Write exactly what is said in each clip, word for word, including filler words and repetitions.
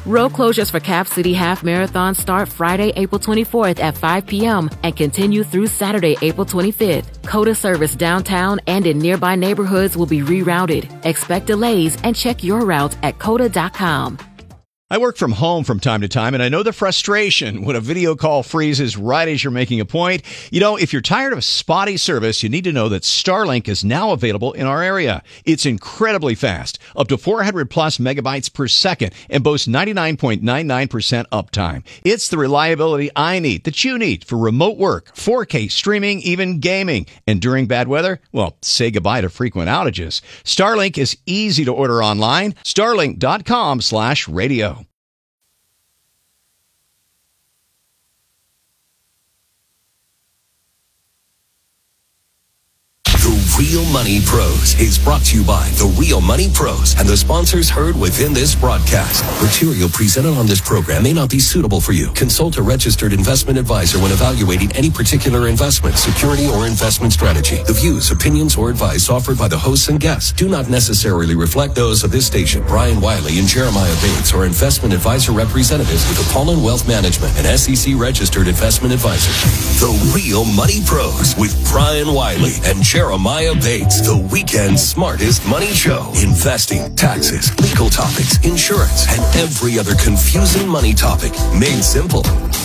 Road closures for Cap City Half Marathon start Friday, April twenty-fourth at five p.m. and continue through Saturday, April twenty-fifth. COTA service downtown and in nearby neighborhoods will be rerouted. Expect delays and check your route at cota dot com. I work from home from time to time, and I know the frustration when a video call freezes right as you're making a point. You know, if you're tired of spotty service, you need to know that Starlink is now available in our area. It's incredibly fast, up to four hundred plus megabytes per second, and boasts ninety-nine point nine nine percent uptime. It's the reliability I need, that you need, for remote work, four K streaming, even gaming. And during bad weather, well, say goodbye to frequent outages. Starlink is easy to order online. Starlink dot com slash radio. Real Money Pros is brought to you by The Real Money Pros and the sponsors heard within this broadcast. Material presented on this program may not be suitable for you. Consult a registered investment advisor when evaluating any particular investment, security, or investment strategy. The views, opinions, or advice offered by the hosts and guests do not necessarily reflect those of this station. Brian Wiley and Jeremiah Bates are investment advisor representatives with Apollon Wealth Management, an S E C registered investment advisor. The Real Money Pros with Brian Wiley and Jeremiah Bates, the weekend's smartest money show. Investing, taxes, legal topics, insurance, and every other confusing money topic made simple.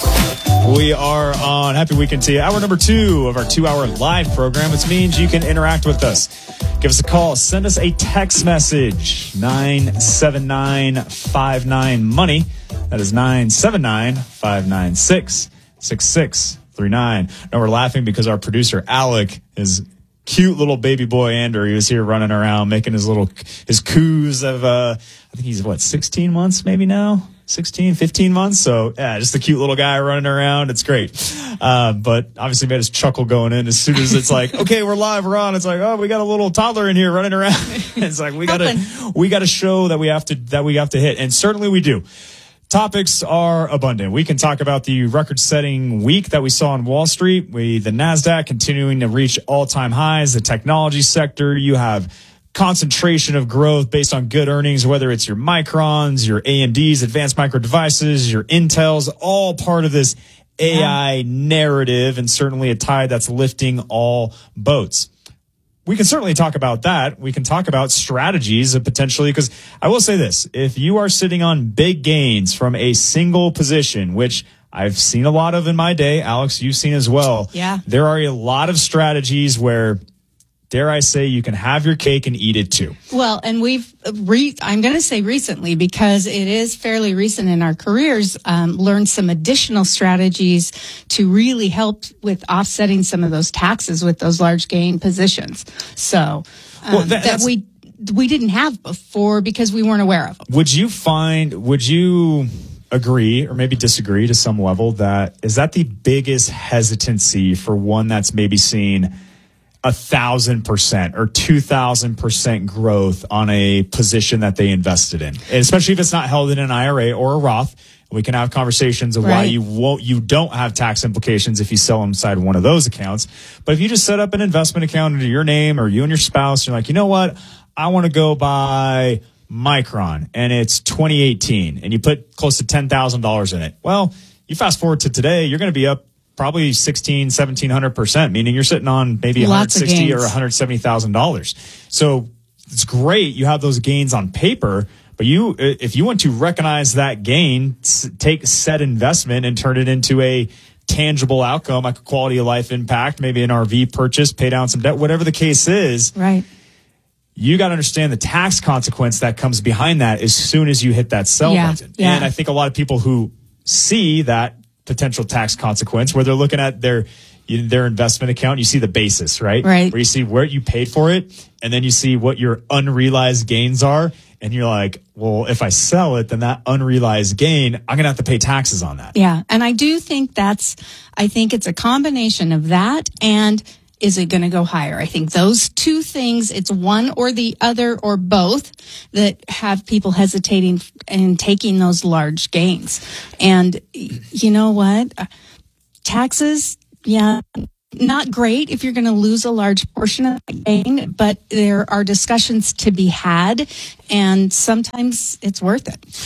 We are on Happy Weekend to you. Hour number two of our two-hour live program, which means you can interact with us. Give us a call. Send us a text message. nine seven nine five nine money. That is nine seven nine five nine six six six three nine. Now we're laughing because our producer, Alec, is cute little baby boy Andrew. He was here running around making his little his coos of uh I think he's what sixteen months maybe now, sixteen, fifteen months. So yeah, just a cute little guy running around. It's great. Uh but obviously made us chuckle going in as soon as it's like, okay, we're live, we're on. It's like, oh, we got a little toddler in here running around. It's like we gotta we got a show that we have to that we have to hit, and certainly we do. Topics are abundant. We can talk about the record-setting week that we saw on Wall Street. We, the NASDAQ continuing to reach all-time highs. The technology sector, you have concentration of growth based on good earnings, whether it's your Microns, your A M Ds, Advanced Micro Devices, your Intels, all part of this A I yeah. narrative, and certainly a tide that's lifting all boats. We can certainly talk about that. We can talk about strategies of potentially, because I will say this, if you are sitting on big gains from a single position, which I've seen a lot of in my day, Alex, you've seen as well. Yeah. There are a lot of strategies where, dare I say, you can have your cake and eat it too. Well, and we've, re- I'm going to say recently, because it is fairly recent in our careers, um, learned some additional strategies to really help with offsetting some of those taxes with those large gain positions. So um, well, that, that we we didn't have before because we weren't aware of them. Would you find, would you agree or maybe disagree to some level that, is that the biggest hesitancy for one that's maybe seen a thousand percent or two thousand percent growth on a position that they invested in, and especially if it's not held in an I R A or a Roth? We can have conversations of right. why you won't, you don't have tax implications if you sell inside one of those accounts. But if you just set up an investment account under your name, or you and your spouse, you're like, you know what, I want to go buy Micron, and it's twenty eighteen, and you put close to ten thousand dollars in it. Well, you fast forward to today, you're going to be up probably sixteen, seventeen hundred percent, meaning you're sitting on maybe one hundred sixty or one hundred seventy thousand dollars. So it's great. You have those gains on paper, but you, if you want to recognize that gain, take said investment and turn it into a tangible outcome, like a quality of life impact, maybe an R V purchase, pay down some debt, whatever the case is. Right. You got to understand the tax consequence that comes behind that as soon as you hit that sell yeah. button. Yeah. And I think a lot of people who see that potential tax consequence, where they're looking at their their investment account, you see the basis, right? Right. Where you see where you paid for it, and then you see what your unrealized gains are, and you're like, well, if I sell it, then that unrealized gain, I'm going to have to pay taxes on that. Yeah, and I do think that's, I think it's a combination of that and is it going to go higher? I think those two things, it's one or the other or both that have people hesitating and taking those large gains. And you know what? Taxes, yeah, not great if you're going to lose a large portion of the gain, but there are discussions to be had, and sometimes it's worth it.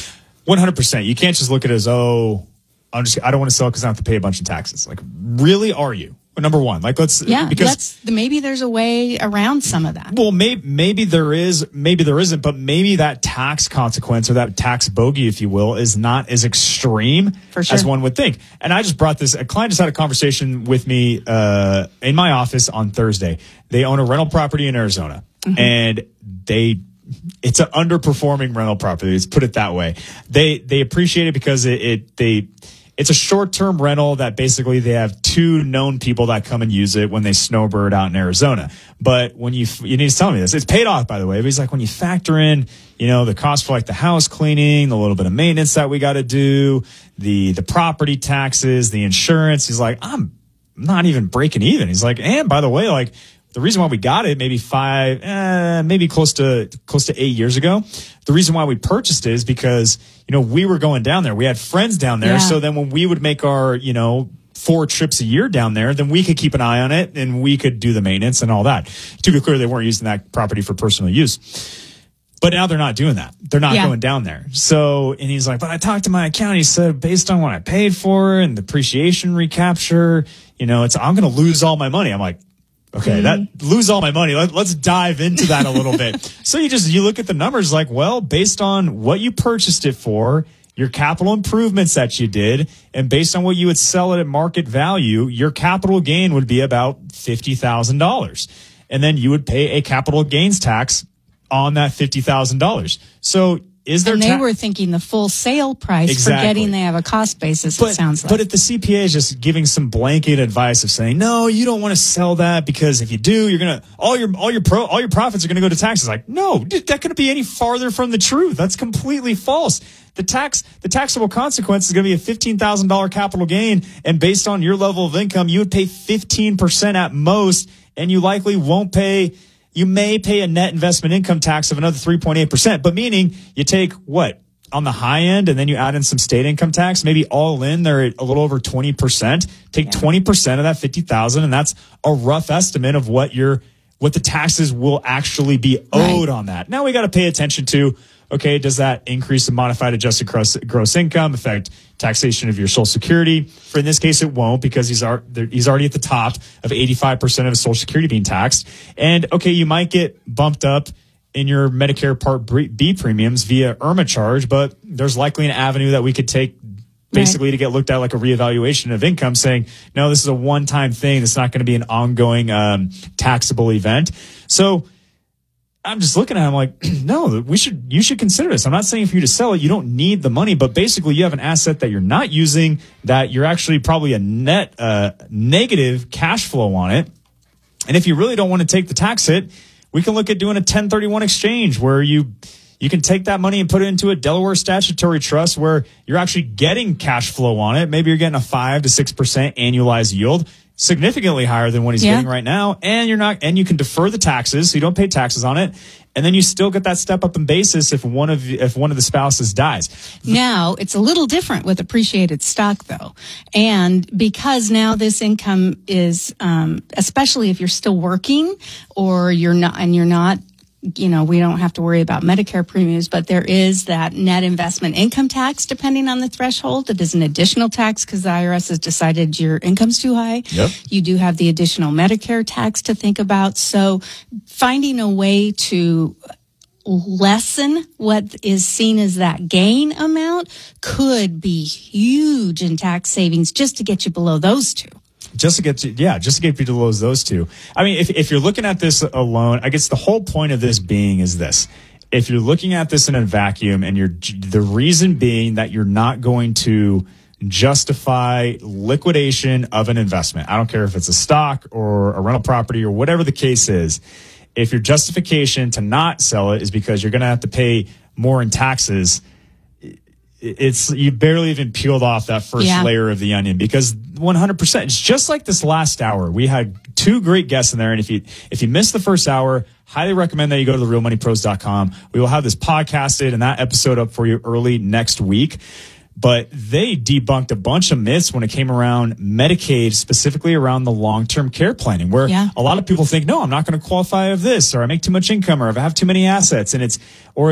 one hundred percent. You can't just look at it as, oh, I'm just, I don't want to sell because I have to pay a bunch of taxes. Like, really, are you? Number one, like let's yeah, because let's, maybe there's a way around some of that. Well, maybe maybe there is, maybe there isn't, but maybe that tax consequence or that tax bogey, if you will, is not as extreme For sure. as one would think. And I just brought this. A client just had a conversation with me uh, in my office on Thursday. They own a rental property in Arizona, mm-hmm. and they. It's an underperforming rental property. Let's put it that way. They they appreciate it because it, it they. It's a short-term rental that basically they have two known people that come and use it when they snowbird out in Arizona. But when you, you need to tell me this, it's paid off, by the way, but he's like, when you factor in, you know, the cost for like the house cleaning, the little bit of maintenance that we got to do, the, the property taxes, the insurance, he's like, I'm not even breaking even. He's like, and by the way, like, the reason why we got it maybe five, eh, maybe close to close to eight years ago, the reason why we purchased it is because, you know, we were going down there. We had friends down there. Yeah. So then when we would make our, you know, four trips a year down there, then we could keep an eye on it and we could do the maintenance and all that. To be clear, they weren't using that property for personal use. But now they're not doing that. They're not yeah. going down there. So, and he's like, but I talked to my accountant. He said, based on what I paid for and depreciation recapture, you know, it's, I'm going to lose all my money. I'm like, okay, that lose all my money. Let, let's dive into that a little bit. So you just, you look at the numbers like, well, based on what you purchased it for, your capital improvements that you did, and based on what you would sell it at market value, your capital gain would be about fifty thousand dollars. And then you would pay a capital gains tax on that fifty thousand dollars. So is there and they ta- were thinking the full sale price, Exactly. forgetting they have a cost basis, But, it sounds like. but if the C P A is just giving some blanket advice of saying, no, you don't want to sell that because if you do, you're going to, all your, all your pro, all your profits are going to go to taxes. Like, no, that couldn't be any farther from the truth. That's completely false. The tax, the taxable consequence is going to be a fifteen thousand dollars capital gain. And based on your level of income, you would pay fifteen percent at most, and you likely won't pay, you may pay a net investment income tax of another three point eight percent, but meaning you take what? On the high end, and then you add in some state income tax, maybe all in, they're at a little over twenty percent. Take yeah. twenty percent of that fifty thousand, and that's a rough estimate of what your, what the taxes will actually be owed right. on that. Now we got to pay attention to, okay, does that increase the modified adjusted gross, gross income affect taxation of your Social Security? For in this case, it won't, because he's, ar- he's already at the top of eighty-five percent of his Social Security being taxed. And okay, you might get bumped up in your Medicare Part B premiums via IRMA charge, but there's likely an avenue that we could take basically right. to get looked at like a reevaluation of income, saying, no, this is a one-time thing. It's not going to be an ongoing um, taxable event. So I'm just looking at him like, no, we should, you should consider this. I'm not saying for you to sell it. You don't need the money, but basically you have an asset that you're not using, that you're actually probably a net uh, negative cash flow on it. And if you really don't want to take the tax hit, we can look at doing a ten thirty-one exchange where you you can take that money and put it into a Delaware statutory trust where you're actually getting cash flow on it. Maybe you're getting a five to six percent annualized yield, significantly higher than what he's yeah. getting right now. And you're not, and you can defer the taxes, so you don't pay taxes on it. And then you still get that step up in basis if one of if one of the spouses dies. Now it's a little different with appreciated stock, though, and because now this income is, um, especially if you're still working or you're not, and you're not. You know, we don't have to worry about Medicare premiums, but there is that net investment income tax depending on the threshold. It is an additional tax because the I R S has decided your income's too high. Yep. You do have the additional Medicare tax to think about. So finding a way to lessen what is seen as that gain amount could be huge in tax savings just to get you below those two. Just to get to, yeah, just to get people to lose those two. I mean, if if you're looking at this alone, I guess the whole point of this being is this. If you're looking at this in a vacuum and you're, the reason being that you're not going to justify liquidation of an investment. I don't care if it's a stock or a rental property or whatever the case is. If your justification to not sell it is because you're going to have to pay more in taxes, it's, you barely even peeled off that first yeah. layer of the onion, because one hundred percent, it's just like this last hour. We had two great guests in there. And if you, if you missed the first hour, highly recommend that you go to the real money pros dot com. We will have this podcasted and that episode up for you early next week. But they debunked a bunch of myths when it came around Medicaid, specifically around the long-term care planning, where yeah. a lot of people think, no, I'm not going to qualify of this, or I make too much income, or if I have too many assets, and it's, or it's,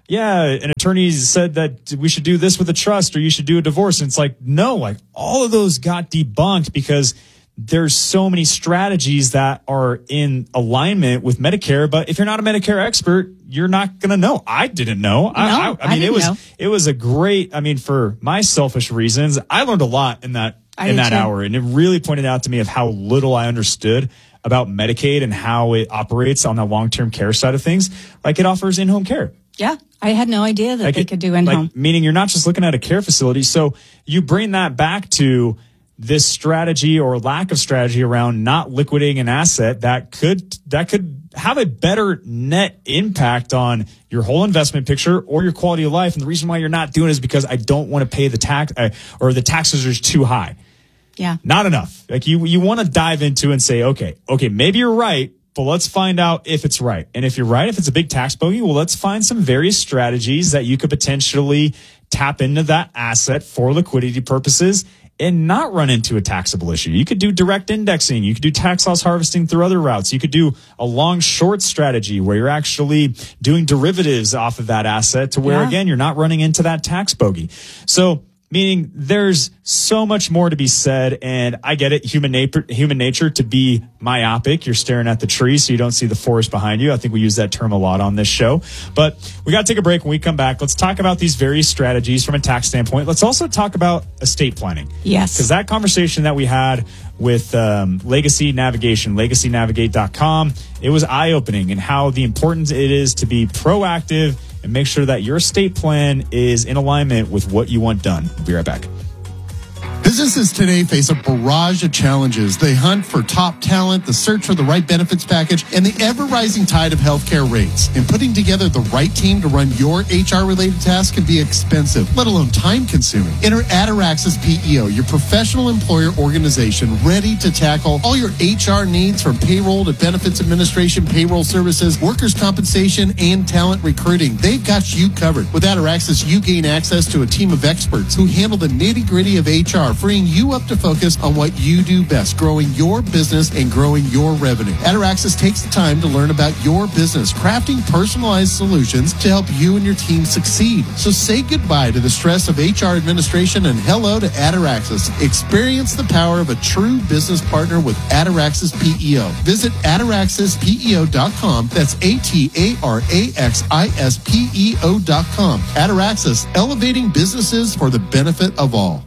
yeah, an attorney said that we should do this with a trust or you should do a divorce. And it's like, no, like all of those got debunked because there's so many strategies that are in alignment with Medicare. But if you're not a Medicare expert, you're not going to know. I didn't know. No, I, I, I I mean, it was, know. it was a great, I mean, for my selfish reasons, I learned a lot in that, I in did that too. hour. And it really pointed out to me of how little I understood about Medicaid and how it operates on the long-term care side of things. Like it offers in-home care. Yeah. I had no idea that Like they it- could do in-home. Like, meaning you're not just looking at a care facility. So you bring that back to this strategy or lack of strategy around not liquidating an asset that could that could have a better net impact on your whole investment picture or your quality of life. And the reason why you're not doing it is because I don't want to pay the tax uh, or the taxes are too high. Yeah. Not enough. Like you, you want to dive into and say, okay, okay, maybe you're right, but let's find out if it's right. And if you're right, if it's a big tax bogey, well, let's find some various strategies that you could potentially tap into that asset for liquidity purposes and not run into a taxable issue. You could do direct indexing. You could do tax loss harvesting through other routes. You could do a long short strategy where you're actually doing derivatives off of that asset to where, Yeah. again, you're not running into that tax bogey. So, meaning there's so much more to be said, and I get it, human nature, human nature to be myopic. You're staring at the tree so you don't see the forest behind you. I think we use that term a lot on this show. But we got to take a break. When we come back, let's talk about these various strategies from a tax standpoint. Let's also talk about estate planning. Yes. Because that conversation that we had with um, Legacy Navigation, legacy navigate dot com, it was eye-opening in how the importance it is to be proactive and make sure that your estate plan is in alignment with what you want done. We'll be right back. Businesses today face a barrage of challenges. They hunt for top talent, the search for the right benefits package, and the ever-rising tide of healthcare rates. And putting together the right team to run your H R-related tasks can be expensive, let alone time-consuming. Enter Ataraxis P E O, your professional employer organization ready to tackle all your H R needs from payroll to benefits administration, payroll services, workers' compensation, and talent recruiting. They've got you covered. With Ataraxis, you gain access to a team of experts who handle the nitty-gritty of H R, freeing you up to focus on what you do best, growing your business and growing your revenue. Ataraxis takes the time to learn about your business, crafting personalized solutions to help you and your team succeed. So say goodbye to the stress of H R administration and hello to Ataraxis. Experience the power of a true business partner with Ataraxis P E O. Visit ataraxis P E O dot com. That's A T A R A X I S P E O dot com. Ataraxis, elevating businesses for the benefit of all.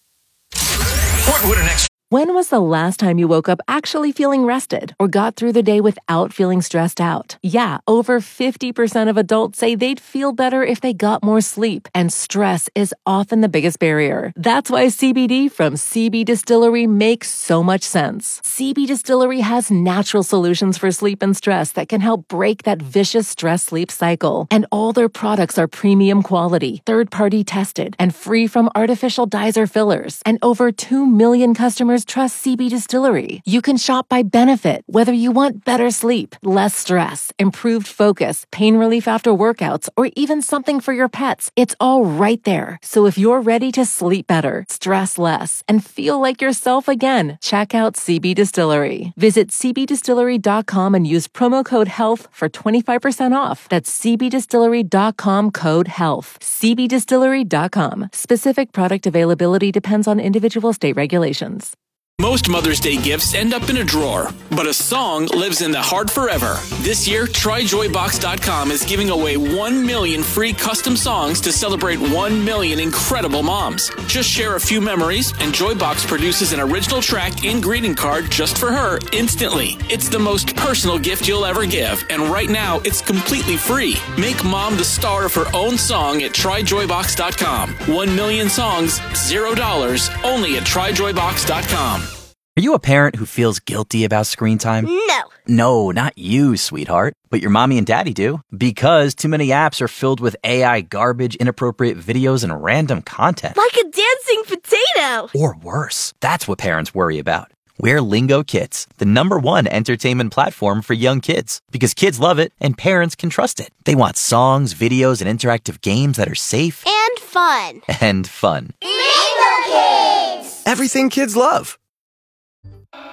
When was the last time you woke up actually feeling rested or got through the day without feeling stressed out? Yeah, over fifty percent of adults say they'd feel better if they got more sleep, and stress is often the biggest barrier. That's why C B D from C B Distillery makes so much sense. C B Distillery has natural solutions for sleep and stress that can help break that vicious stress-sleep cycle. And all their products are premium quality, third-party tested, and free from artificial dyes or fillers. And over two million customers trust C B Distillery. You can shop by benefit, whether you want better sleep, less stress, improved focus, pain relief after workouts, or even something for your pets. It's all right there. So if you're ready to sleep better, stress less, and feel like yourself again, check out C B Distillery. Visit C B distillery dot com and use promo code HEALTH for twenty-five percent off. That's C B distillery dot com code HEALTH. C B distillery dot com. Specific product availability depends on individual state regulations. Most Mother's Day gifts end up in a drawer, but a song lives in the heart forever. This year, try joy box dot com is giving away one million free custom songs to celebrate one million incredible moms. Just share a few memories, and Joybox produces an original track and greeting card just for her instantly. It's the most personal gift you'll ever give, and right now, it's completely free. Make mom the star of her own song at try joy box dot com. One million songs, zero dollars, only at try joy box dot com. Are you a parent who feels guilty about screen time? No. No, not you, sweetheart. But your mommy and daddy do. Because too many apps are filled with A I garbage, inappropriate videos, and random content. Like a dancing potato. Or worse. That's what parents worry about. We're Lingo Kids, the number one entertainment platform for young kids. Because kids love it and parents can trust it. They want songs, videos, and interactive games that are safe. And fun. And fun. Lingo Kids! Everything kids love.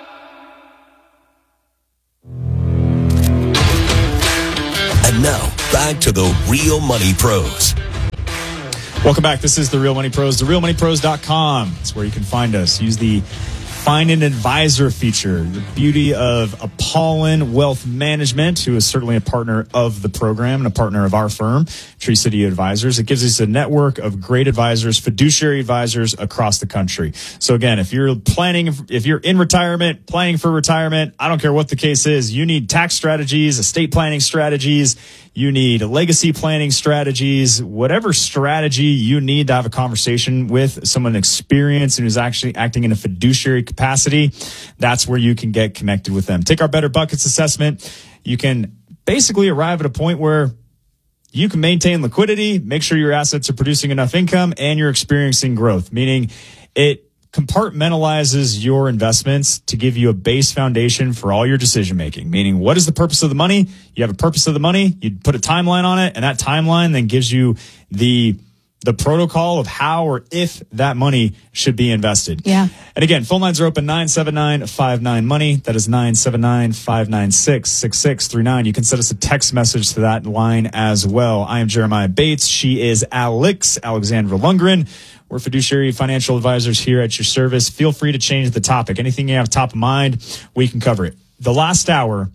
And now, back to the Real Money Pros. Welcome back. This is The Real Money Pros, the real money pros dot com. It's where you can find us. Use the Find an Advisor feature. The beauty of Apollon Wealth Management, who is certainly a partner of the program and a partner of our firm, Tree City Advisors. It gives us a network of great advisors, fiduciary advisors across the country. So again, if you're planning, if you're in retirement, planning for retirement, I don't care what the case is, you need tax strategies, estate planning strategies, you need legacy planning strategies, whatever strategy you need to have a conversation with someone experienced and who's actually acting in a fiduciary capacity, that's where you can get connected with them. Take our Better Buckets assessment. You can basically arrive at a point where you can maintain liquidity, make sure your assets are producing enough income, and you're experiencing growth, meaning it compartmentalizes your investments to give you a base foundation for all your decision making, meaning what is the purpose of the money? You have a purpose of the money, you put a timeline on it, and that timeline then gives you the the protocol of how or if that money should be invested. Yeah. And again, phone lines are open nine seven nine five nine money. That is nine seven nine five nine six six six three nine. You can send us a text message to that line as well. I am Jeremiah Bates. She is Alex, Alexandra Lundgren. We're fiduciary financial advisors here at your service. Feel free to change the topic. Anything you have top of mind, we can cover it. The last hour,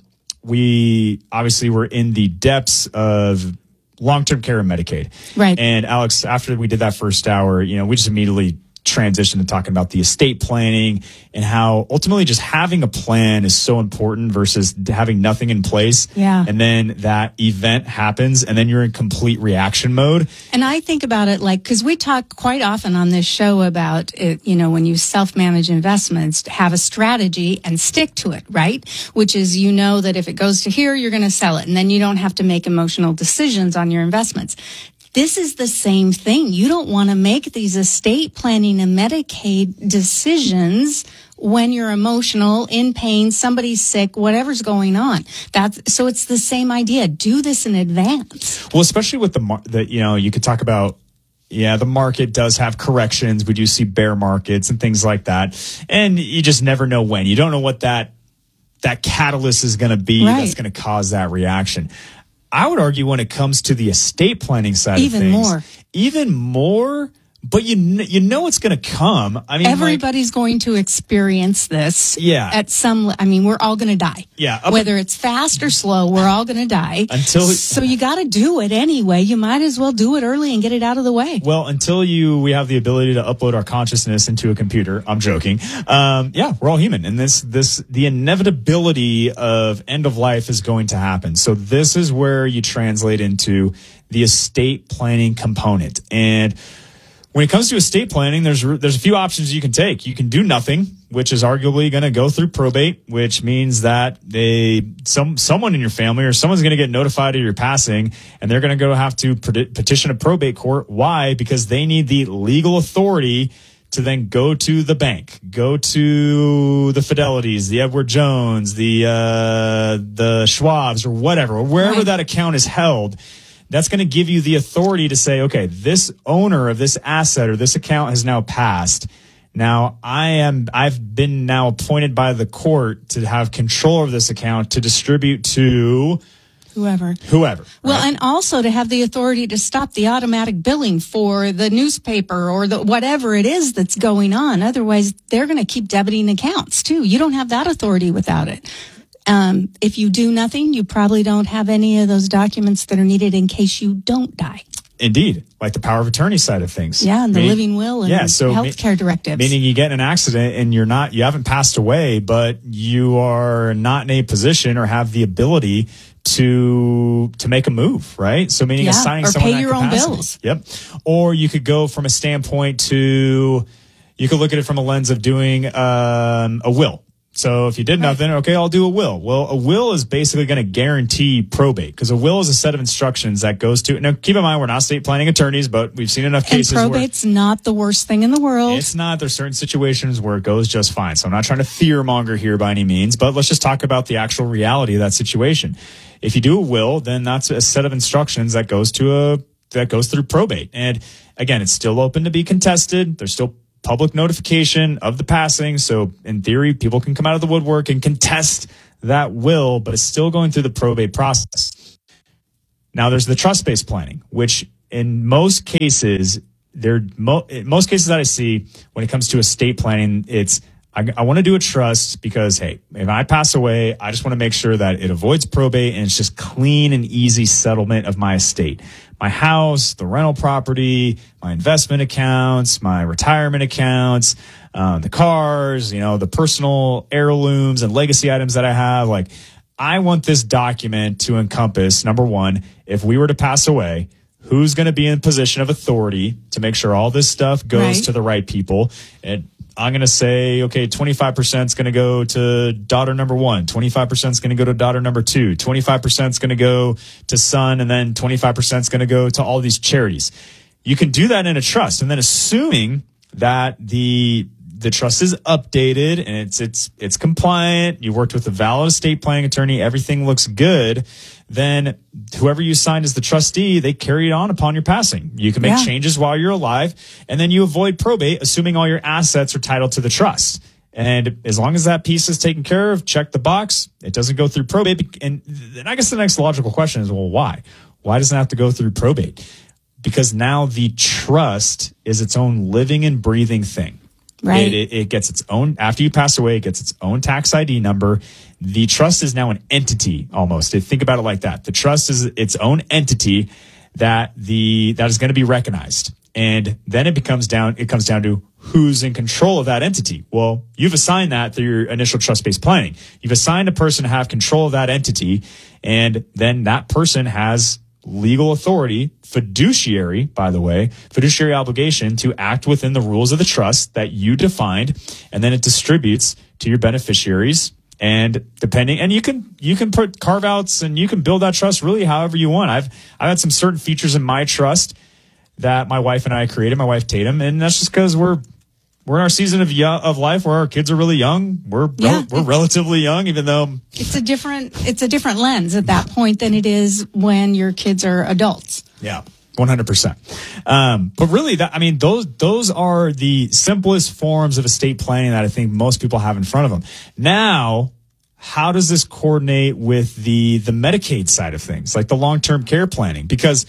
we obviously were in the depths of long-term care and Medicaid. Right. And Alex, after we did that first hour, you know, we just immediately transitioned to talking about the estate planning and how ultimately just having a plan is so important versus having nothing in place. Yeah. And then that event happens and then you're in complete reaction mode. And I think about it like, because we talk quite often on this show about, it, you know, when you self-manage investments, have a strategy and stick to it, right? Which is, you know, that if it goes to here, you're going to sell it. And then you don't have to make emotional decisions on your investments. This is the same thing. You don't want to make these estate planning and Medicaid decisions when you're emotional, in pain, somebody's sick, whatever's going on. That's so it's the same idea. Do this in advance. Well, especially with the, mar- the you know, you could talk about, yeah, the market does have corrections. We do see bear markets and things like that. And you just never know when. You don't know what that that catalyst is going to be right. that's going to cause that reaction. I would argue when it comes to the estate planning side even of things, more, even more, but you kn- you know it's going to come. I mean, everybody's like, going to experience this. Yeah. At some, I mean, we're all going to die. Yeah. Whether it's fast or slow, we're all going to die. Until so you got to do it anyway. You might as well do it early and get it out of the way. Well, until you we have the ability to upload our consciousness into a computer. I'm joking. Um, yeah, we're all human, and this this the inevitability of end of life is going to happen. So this is where you translate into the estate planning component. And when it comes to estate planning, there's there's a few options you can take. You can do nothing, which is arguably going to go through probate, which means that they some someone in your family or someone's going to get notified of your passing, and they're going to go have to petition a probate court. Why? Because they need the legal authority to then go to the bank, go to the Fidelities, the Edward Jones, the uh, the Schwabs, or whatever, or wherever right. that account is held. That's going to give you the authority to say, okay, this owner of this asset or this account has now passed. Now I am, I've been now appointed by the court to have control of this account to distribute to whoever, whoever. Well, right? and also to have the authority to stop the automatic billing for the newspaper or the whatever it is that's going on. Otherwise, they're going to keep debiting accounts too. You don't have that authority without it. Um, if you do nothing, you probably don't have any of those documents that are needed in case you don't die. Indeed, like the power of attorney side of things. Yeah, and the meaning, living will and yeah, so healthcare directives. Meaning you get in an accident and you're not, you haven't passed away, but you are not in a position or have the ability to to make a move, right? So meaning yeah, assigning or someone pay that your capacity. own bills. Yep. Or you could go from a standpoint to, you could look at it from a lens of doing um, a will. So if you did nothing, okay, I'll do a will. Well, a will is basically going to guarantee probate because a will is a set of instructions that goes to, now keep in mind, we're not estate planning attorneys, but we've seen enough cases and probate's where not the worst thing in the world. It's not. There's certain situations where it goes just fine. So I'm not trying to fear monger here by any means, but let's just talk about the actual reality of that situation. If you do a will, then that's a set of instructions that goes to a, that goes through probate. And again, it's still open to be contested. There's still public notification of the passing. So in theory, people can come out of the woodwork and contest that will, but it's still going through the probate process. Now there's the trust-based planning, which in most cases, there mo- in most cases that I see when it comes to estate planning, it's I, I want to do a trust because, hey, if I pass away, I just want to make sure that it avoids probate and it's just clean and easy settlement of my estate. My house, the rental property, my investment accounts, my retirement accounts, uh, the cars, you know, the personal heirlooms and legacy items that I have. Like, I want this document to encompass, number one, if we were to pass away, who's going to be in position of authority to make sure all this stuff goes Right. to the right people. And I'm going to say, okay, twenty-five percent is going to go to daughter number one, twenty-five percent is going to go to daughter number two, twenty-five percent is going to go to son, and then twenty-five percent is going to go to all these charities. You can do that in a trust. And then assuming that the the trust is updated and it's it's it's compliant, you worked with a valid estate planning attorney, everything looks good, then whoever you signed as the trustee, they carry it on upon your passing. You can make Yeah. changes while you're alive, and then you avoid probate, assuming all your assets are titled to the trust. And as long as that piece is taken care of, check the box, it doesn't go through probate. And then I guess the next logical question is, well, why? Why doesn't it have to go through probate? Because now the trust is its own living and breathing thing. Right. It, it, it gets its own, after you pass away, it gets its own tax I D number. The trust is now an entity almost. Think about it like that. The trust is its own entity that the, that is going to be recognized. And then it becomes down, it comes down to who's in control of that entity. Well, you've assigned that through your initial trust-based planning. You've assigned a person to have control of that entity. And then that person has legal authority, fiduciary, by the way, fiduciary obligation to act within the rules of the trust that you defined, and then it distributes to your beneficiaries. And depending, and you can you can put carve outs and you can build that trust really however you want. I've I've had some certain features in my trust that my wife and I created, my wife Tatum, and that's just because we're we're in our season of young, of life where our kids are really young. We're Yeah. we're relatively young, even though It's a different it's a different lens at that point than it is when your kids are adults. yeah, one hundred percent. Um, but really, that I mean, those those are the simplest forms of estate planning that I think most people have in front of them. Now, how does this coordinate with the the Medicaid side of things, like the long term care planning? Because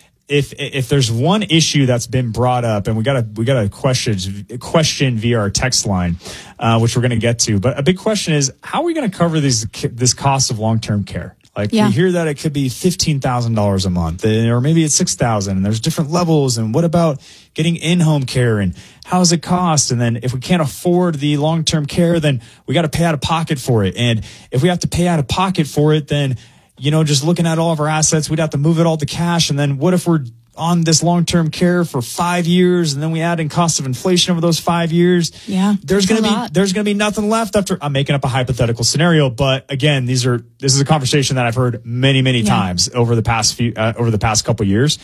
if if there's one issue that's been brought up, and we got a we got a question question via our text line, uh, which we're going to get to, but a big question is, how are we going to cover these this cost of long term care? Like Yeah. we hear that it could be fifteen thousand dollars a month, or maybe it's six thousand, and there's different levels. And what about getting in-home care, and how does it cost? And then if we can't afford the long-term care, then we got to pay out of pocket for it. And if we have to pay out of pocket for it, then, you know, just looking at all of our assets, we'd have to move it all to cash. And then what if we're on this long-term care for five years, and then we add in cost of inflation over those five years? Yeah, There's that's going a to be, lot. there's going to be nothing left after. I'm making up a hypothetical scenario, but again, these are, this is a conversation that I've heard many, many Yeah. times over the past few, uh, over the past couple years.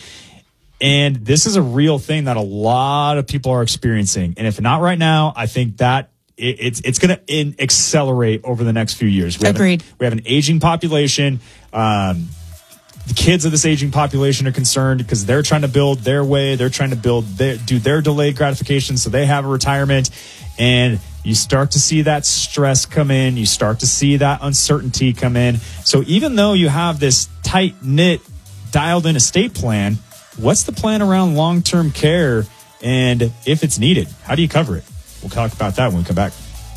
And this is a real thing that a lot of people are experiencing. And if not right now, I think that it, it's it's going to accelerate over the next few years. We Agreed. Have a, we have an aging population. Um, the kids of this aging population are concerned because they're trying to build their way. They're trying to build their, do their delayed gratification so they have a retirement. And you start to see that stress come in. You start to see that uncertainty come in. So even though you have this tight knit, dialed in estate plan, what's the plan around long-term care? And if it's needed, how do you cover it? We'll talk about that when we come back.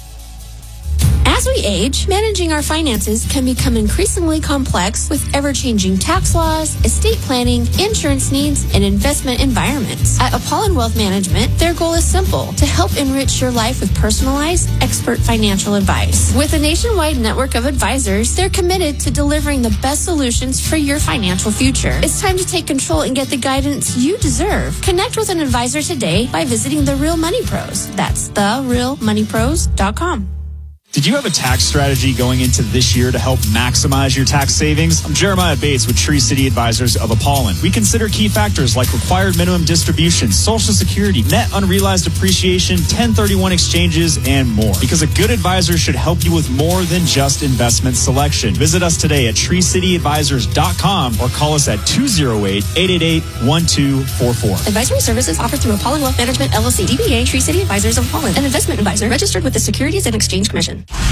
As we age, managing our finances can become increasingly complex with ever-changing tax laws, estate planning, insurance needs, and investment environments. At Apollon Wealth Management, their goal is simple: to help enrich your life with personalized, expert financial advice. With a nationwide network of advisors, they're committed to delivering the best solutions for your financial future. It's time to take control and get the guidance you deserve. Connect with an advisor today by visiting The Real Money Pros. That's the real money pros dot com. Did you have a tax strategy going into this year to help maximize your tax savings? I'm Jeremiah Bates with Tree City Advisors of Apollon. We consider key factors like required minimum distributions, Social Security, net unrealized appreciation, ten thirty-one exchanges, and more. Because a good advisor should help you with more than just investment selection. Visit us today at tree city advisors dot com or call us at two oh eight, eight eight eight, one two four four. Advisory services offered through Apollon Wealth Management, L L C, D B A, Tree City Advisors of Apollon, an investment advisor registered with the Securities and Exchange Commission.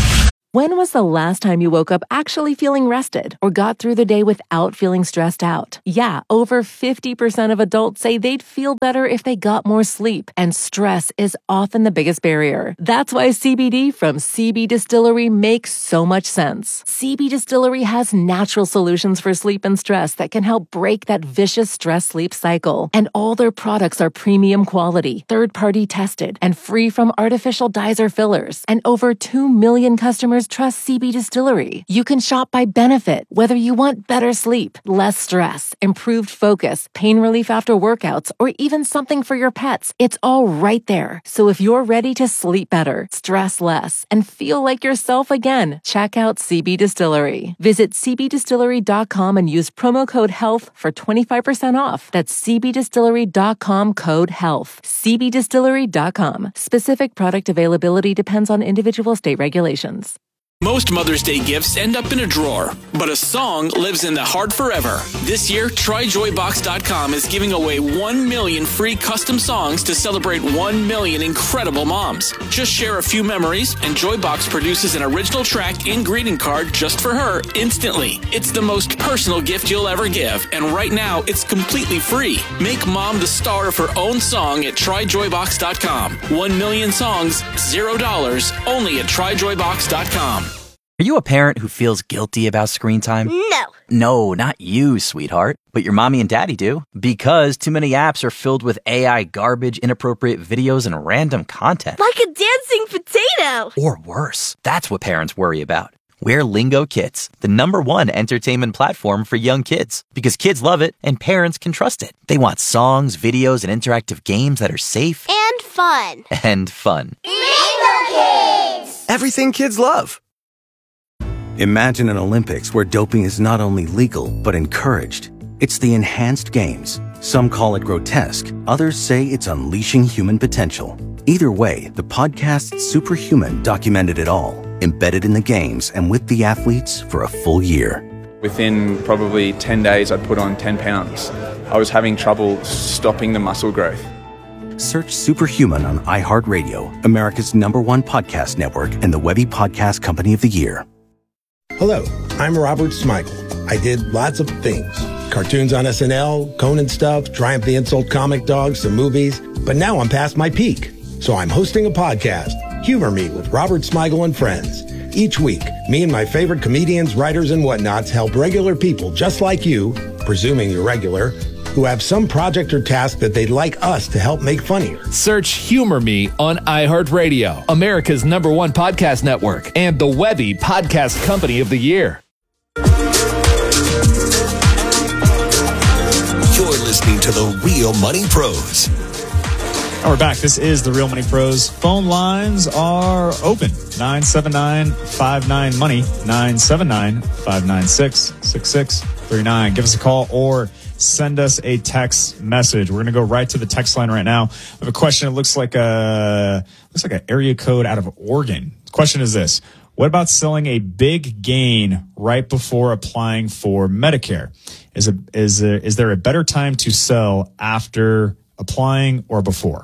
When was the last time you woke up actually feeling rested or got through the day without feeling stressed out? Yeah, over fifty percent of adults say they'd feel better if they got more sleep, and stress is often the biggest barrier. That's why C B D from C B Distillery makes so much sense. C B Distillery has natural solutions for sleep and stress that can help break that vicious stress-sleep cycle. And all their products are premium quality, third-party tested, and free from artificial dyes or fillers. And over two million customers trust C B Distillery. You can shop by benefit, whether you want better sleep, less stress, improved focus, pain relief after workouts, or even something for your pets. It's all right there. So if you're ready to sleep better, stress less, and feel like yourself again, check out C B Distillery. Visit c b distillery dot com and use promo code HEALTH for twenty-five percent off. That's c b distillery dot com code HEALTH. c b distillery dot com. Specific product availability depends on individual state regulations. Most Mother's Day gifts end up in a drawer, but a song lives in the heart forever. This year, try joy box dot com is giving away one million free custom songs to celebrate one million incredible moms. Just share a few memories, and Joybox produces an original track and greeting card just for her instantly. It's the most personal gift you'll ever give, and right now, it's completely free. Make mom the star of her own song at try joy box dot com. One million songs, zero dollars, only at try joy box dot com. Are you a parent who feels guilty about screen time? No. No, not you, sweetheart. But your mommy and daddy do. Because too many apps are filled with A I garbage, inappropriate videos, and random content. Like a dancing potato. Or worse. That's what parents worry about. We're Lingo Kids, the number one entertainment platform for young kids. Because kids love it and parents can trust it. They want songs, videos, and interactive games that are safe. And fun. And fun. Lingo Kids. Everything kids love. Imagine an Olympics where doping is not only legal, but encouraged. It's the enhanced games. Some call it grotesque. Others say it's unleashing human potential. Either way, the podcast Superhuman documented it all, embedded in the games and with the athletes for a full year. Within probably ten days, I'd put on ten pounds. I was having trouble stopping the muscle growth. Search Superhuman on iHeartRadio, America's number one podcast network and the Webby Podcast Company of the Year. Hello, I'm Robert Smigel. I did lots of things. Cartoons on S N L, Conan stuff, Triumph the Insult Comic Dog, some movies. But now I'm past my peak. So I'm hosting a podcast, Humor Me with Robert Smigel and Friends. Each week, me and my favorite comedians, writers, and whatnots help regular people just like you, presuming you're regular, who have some project or task that they'd like us to help make funnier. Search Humor Me on iHeartRadio, America's number one podcast network, and the Webby Podcast Company of the Year. You're listening to The Real Money Pros. And we're back. This is The Real Money Pros. Phone lines are open. nine seven nine, five nine, money, nine seven nine, five nine six, six six three nine. Give us a call or send us a text message. We're going to go right to the text line right now. I have a question. It looks like a looks like an area code out of Oregon. The question is this: what about selling a big gain right before applying for Medicare? Is a, is a, is there a better time to sell after applying or before?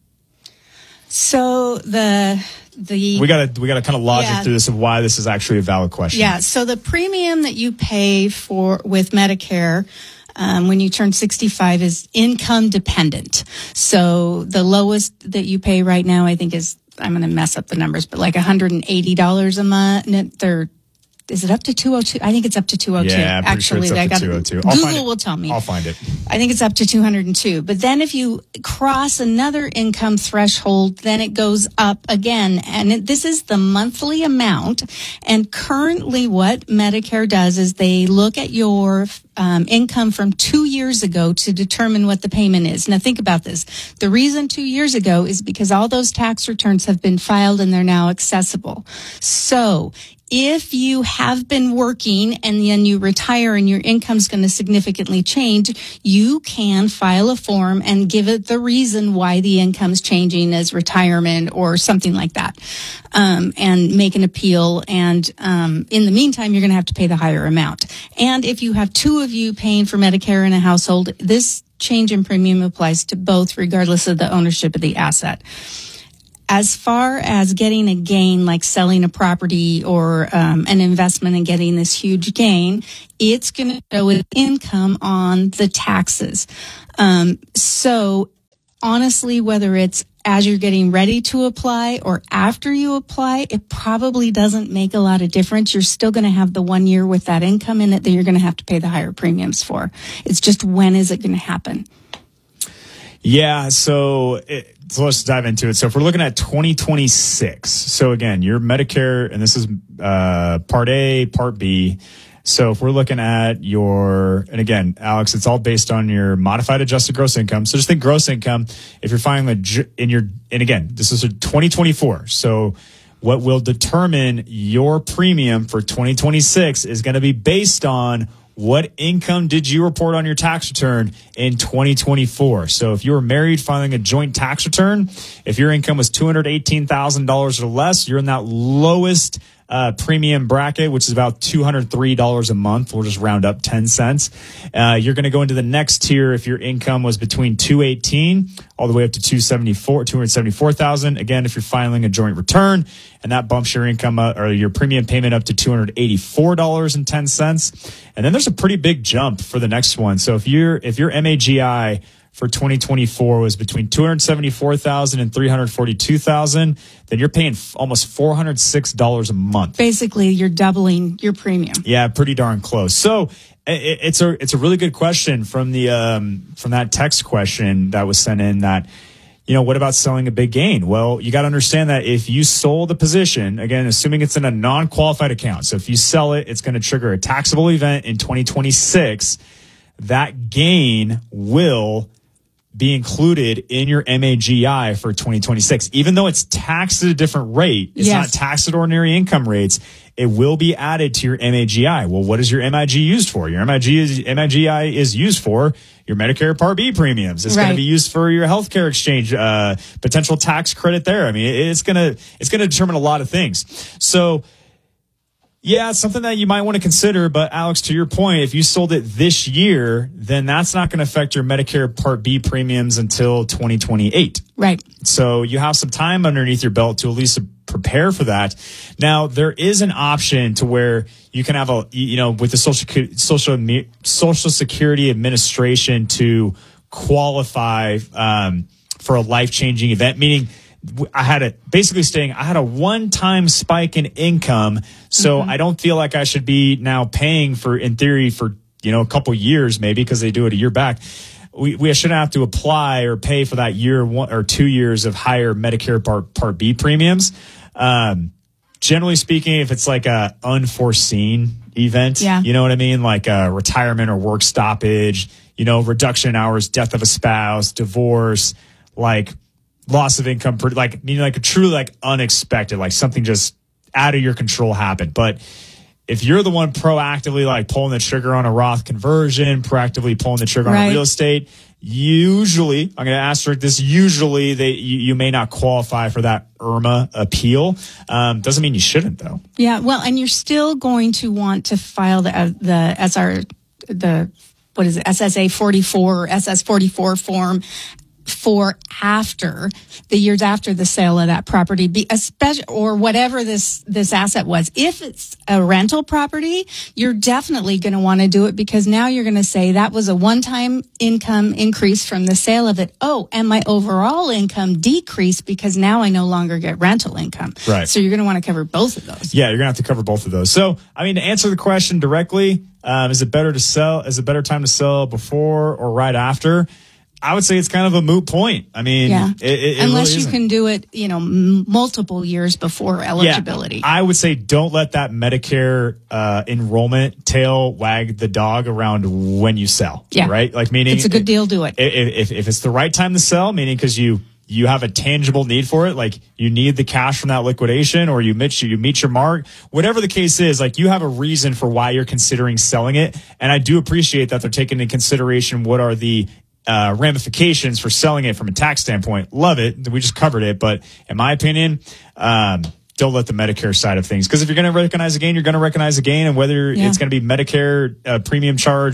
So the the we got to we got to kind of logic yeah. through this of why this is actually a valid question. Yeah. So the premium that you pay for with Medicare Um, when you turn sixty-five is income dependent. So the lowest that you pay right now, I think, is, I'm going to mess up the numbers, but like one hundred eighty dollars a month. They're, is it up to two hundred two? I think it's up to two hundred two. Yeah, I'm pretty Actually, sure it's up to two hundred two. I'll Google will tell me. I'll find it. I think it's up to two hundred two. But then if you cross another income threshold, then it goes up again. And it, this is the monthly amount. And currently what Medicare does is they look at your um, income from two years ago to determine what the payment is. Now think about this. The reason two years ago is because all those tax returns have been filed and they're now accessible. So if you have been working and then you retire and your income's going to significantly change, you can file a form and give it the reason why the income's changing as retirement or something like that, um, and make an appeal. And um, in the meantime, you're going to have to pay the higher amount. And if you have two of you paying for Medicare in a household, this change in premium applies to both regardless of the ownership of the asset. as far as getting a gain, like selling a property or um, an investment and getting this huge gain, it's going to show an income on the taxes. Um, so honestly, whether it's as you're getting ready to apply or after you apply, it probably doesn't make a lot of difference. You're still going to have the one year with that income in it that you're going to have to pay the higher premiums for. It's just when is it going to happen? Yeah, so, it, so let's dive into it. So if we're looking at twenty twenty-six, so again, your Medicare, and this is uh, Part A, Part B. So if we're looking at your, and again, Alex, it's all based on your modified adjusted gross income. So just think gross income. If you're filing in your, and again, this is a twenty twenty-four. So what will determine your premium for twenty twenty-six is going to be based on what income did you report on your tax return in twenty twenty-four? So if you were married filing a joint tax return, if your income was two hundred eighteen thousand dollars or less, you're in that lowest uh, premium bracket, which is about two hundred three dollars a month. We'll just round up ten cents. Uh, you're going to go into the next tier if your income was between two hundred eighteen all the way up to two hundred seventy-four, two hundred seventy-four thousand. Again, if you're filing a joint return, and that bumps your income uh, or your premium payment up to two hundred eighty-four dollars and ten cents. And then there's a pretty big jump for the next one. So if you're if your M A G I for twenty twenty-four was between two hundred seventy-four thousand and three hundred forty-two thousand, then you're paying f- almost four hundred six dollars a month. Basically, you're doubling your premium. Yeah, pretty darn close. So it, it's a it's a really good question from the um, from that text question that was sent in. That, you know, what about selling a big gain? Well, you got to understand that if you sold a position, again, assuming it's in a non-qualified account, so if you sell it, it's going to trigger a taxable event in twenty twenty-six. That gain will be included in your M A G I for twenty twenty-six. Even though it's taxed at a different rate, it's yes. not taxed at ordinary income rates, it will be added to your M A G I. Well, what is your M I G used for? Your M I G is, M I G I is used for your Medicare Part B premiums. It's right. going to be used for your healthcare exchange, uh, potential tax credit there. I mean, it's going to, it's going to determine a lot of things. So, yeah, it's something that you might want to consider. But Alex, to your point, if you sold it this year, then that's not going to affect your Medicare Part B premiums until twenty twenty-eight. Right. So you have some time underneath your belt to at least prepare for that. Now, there is an option to where you can have a, you know, with the Social Social Social Security Administration to qualify um, for a life-changing event, meaning I had a basically saying I had a one-time spike in income, so mm-hmm. I don't feel like I should be now paying for, in theory, for, you know, a couple years maybe, because they do it a year back. We we shouldn't have to apply or pay for that year one or two years of higher Medicare Part Part B premiums. Um, generally speaking, if it's like a unforeseen event, yeah. you know what I mean, like a retirement or work stoppage, you know, reduction in hours, death of a spouse, divorce, like loss of income, like meaning like a truly like unexpected, like something just out of your control happened. But if you're the one proactively like pulling the trigger on a Roth conversion, proactively pulling the trigger right. on real estate, usually, I'm going to asterisk this, usually they you, you may not qualify for that I R M A appeal. Um, doesn't mean you shouldn't, though. Yeah, well, and you're still going to want to file the uh, the S R the what is it S S A forty-four or S S forty-four form for after the years after the sale of that property, be especially or whatever this this asset was. If it's a rental property, you're definitely going to want to do it, because now you're going to say that was a one-time income increase from the sale of it. Oh, and my overall income decreased because now I no longer get rental income. Right. So you're going to want to cover both of those. Yeah, you're going to have to cover both of those. So, I mean, to answer the question directly, um, is it better to sell? Is it better time to sell before or right after? I would say it's kind of a moot point. I mean, yeah. it, it, it unless really you isn't. can do it, you know, m- multiple years before eligibility. Yeah, I would say don't let that Medicare uh, enrollment tail wag the dog around when you sell. Yeah. Right? Like, meaning it's a good deal, do it. If, if, if it's the right time to sell, meaning because you, you have a tangible need for it, like you need the cash from that liquidation, or you meet, you meet your mark, whatever the case is, like you have a reason for why you're considering selling it. And I do appreciate that they're taking into consideration what are the Uh, ramifications for selling it from a tax standpoint. Love it. We just covered it. But in my opinion, um, don't let the Medicare side of things, because if you're going to recognize a gain, you're going to recognize a gain, and whether yeah. it's going to be Medicare uh, premium charge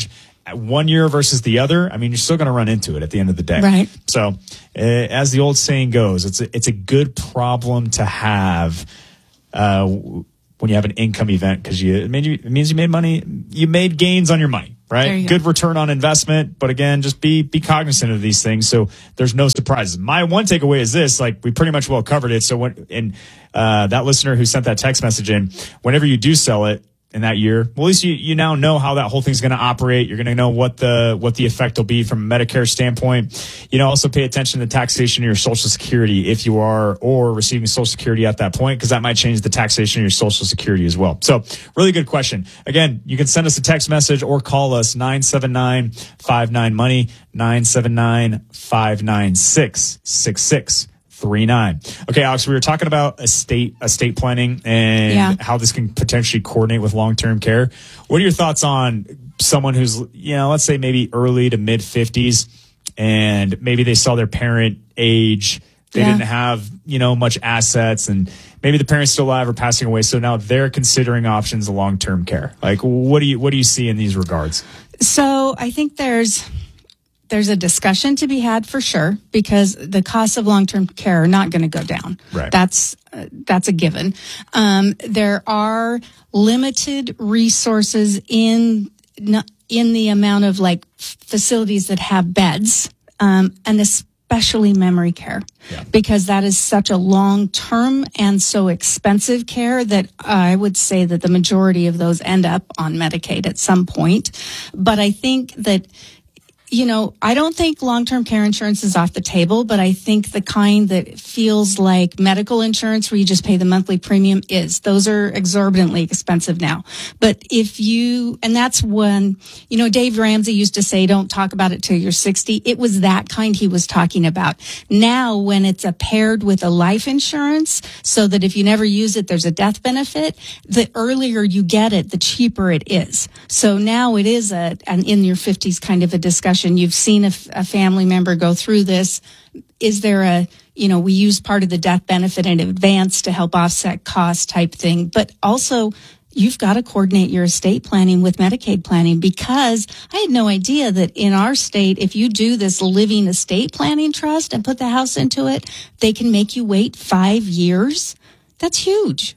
one year versus the other, I mean, you're still going to run into it at the end of the day. Right. So, uh, as the old saying goes, it's a, it's a good problem to have uh, when you have an income event, because you it, made you, it means you made money, you made gains on your money. Right. Good go. return on investment. But again, just be, be cognizant of these things. So there's no surprises. My one takeaway is this, like we pretty much well covered it. So when, and, uh, that listener who sent that text message in, whenever you do sell it in that year, well, at least you, you now know how that whole thing's going to operate. You're going to know what the, what the effect will be from a Medicare standpoint. You know, also pay attention to the taxation of your Social Security if you are, or receiving Social Security at that point, because that might change the taxation of your Social Security as well. So really good question. Again, you can send us a text message or call us nine seven nine, five nine money, nine seven nine, five nine six, six six. Three nine. Okay, Alex, we were talking about estate estate planning and yeah. how this can potentially coordinate with long-term care. What are your thoughts on someone who's, you know, let's say maybe early to mid fifties, and maybe they saw their parent age, they yeah. didn't have, you know, much assets, and maybe the parent's still alive or passing away, so now they're considering options of long-term care. Like, what do you what do you see in these regards? So I think there's There's a discussion to be had for sure, because the costs of long-term care are not going to go down. Right. That's uh, that's a given. Um, there are limited resources in in the amount of like facilities that have beds, um, and especially memory care, yeah. because that is such a long-term and so expensive care that I would say that the majority of those end up on Medicaid at some point. But I think that, you know, I don't think long-term care insurance is off the table, but I think the kind that feels like medical insurance where you just pay the monthly premium is. Those are exorbitantly expensive now. But if you, and that's when, you know, Dave Ramsey used to say, don't talk about it till you're sixty. It was that kind he was talking about. Now, when it's a paired with a life insurance, so that if you never use it, there's a death benefit, the earlier you get it, the cheaper it is. So now it is a, an in your fifties kind of a discussion. You've seen a, a family member go through this. Is there a, you know, we use part of the death benefit in advance to help offset cost type thing. But also, you've got to coordinate your estate planning with Medicaid planning, because I had no idea that in our state, if you do this living estate planning trust and put the house into it, they can make you wait five years. That's huge.